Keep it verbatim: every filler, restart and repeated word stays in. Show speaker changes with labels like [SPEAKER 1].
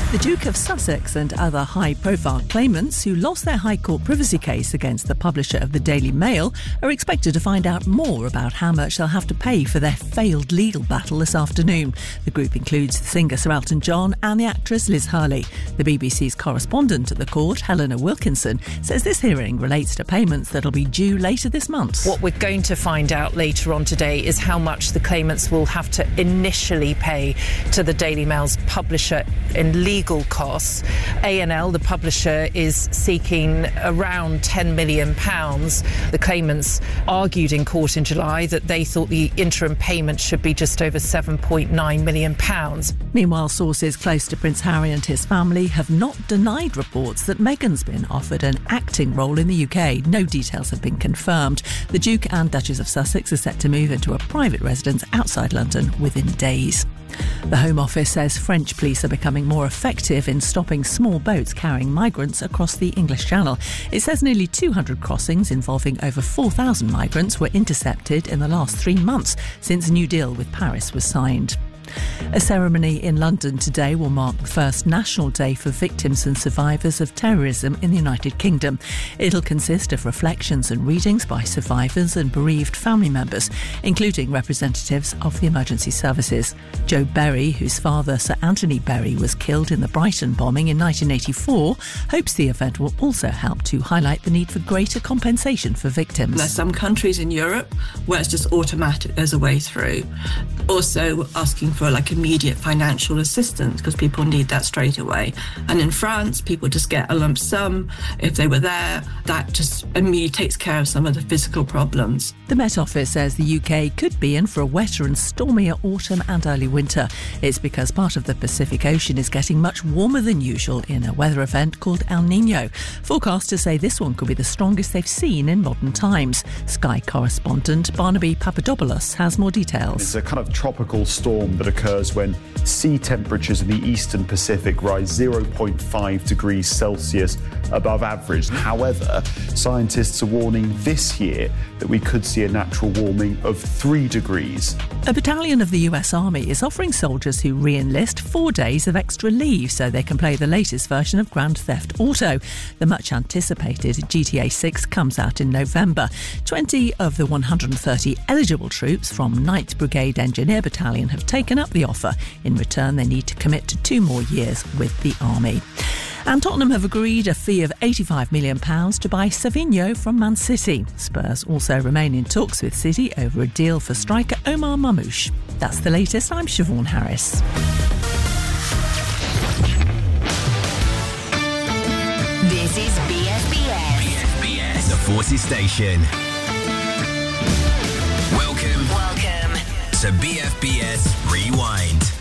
[SPEAKER 1] The Duke of Sussex and other high-profile claimants who lost their High Court privacy case against the publisher of the Daily Mail are expected to find out more about how much they'll have to pay for their failed legal battle this afternoon. The group includes singer Sir Elton John and the actress Liz Hurley. The B B C's correspondent at the court, Helena Wilkinson, says this hearing relates to payments that'll be due later this month.
[SPEAKER 2] What we're going to find out later on today is how much the claimants will have to initially pay to the Daily Mail's publisher in legal legal costs. A and L, the publisher, is seeking around ten million pounds. The claimants argued in court in July that they thought the interim payment should be just over seven point nine million pounds.
[SPEAKER 1] Meanwhile, sources close to Prince Harry and his family have not denied reports that Meghan's been offered an acting role in the U K. No details have been confirmed. The Duke and Duchess of Sussex are set to move into a private residence outside London within days. The Home Office says French police are becoming more effective in stopping small boats carrying migrants across the English Channel. It says nearly two hundred crossings involving over four thousand migrants were intercepted in the last three months since a new deal with Paris was signed. A ceremony in London today will mark the first National Day for victims and survivors of terrorism in the United Kingdom. It'll consist of reflections and readings by survivors and bereaved family members, including representatives of the emergency services. Joe Berry, whose father, Sir Anthony Berry, was killed in the Brighton bombing in nineteen eighty-four, hopes the event will also help to highlight the need for greater compensation for victims.
[SPEAKER 3] There's some countries in Europe where it's just automatic, there's a way through. Also asking for like immediate financial assistance because people need that straight away. And in France, people just get a lump sum if they were there. That just immediately takes care of some of the physical problems.
[SPEAKER 1] The Met Office says the U K could be in for a wetter and stormier autumn and early winter. It's because part of the Pacific Ocean is getting much warmer than usual in a weather event called El Niño. Forecasters say this one could be the strongest they've seen in modern times. Sky correspondent Barnaby Papadopoulos has more details.
[SPEAKER 4] It's a kind of tropical storm that occurs when sea temperatures in the eastern Pacific rise zero point five degrees Celsius above average. However, scientists are warning this year that we could see a natural warming of three degrees.
[SPEAKER 1] A battalion of the U S Army is offering soldiers who re-enlist four days of extra leave so they can play the latest version of Grand Theft Auto. The much-anticipated G T A six comes out in November. twenty of the one hundred thirty eligible troops from ninth Brigade Engineer Battalion have taken up the offer. In return, they need to commit to two more years with the Army. And Tottenham have agreed a fee of eighty-five million pounds to buy Savinho from Man City. Spurs also remain in talks with City over a deal for striker Omar Mamouche. That's the latest. I'm Siobhan Harris.
[SPEAKER 5] This is B F B S.
[SPEAKER 6] B F B S, the Forces Station. Welcome.
[SPEAKER 5] Welcome
[SPEAKER 6] to B F B S Rewind.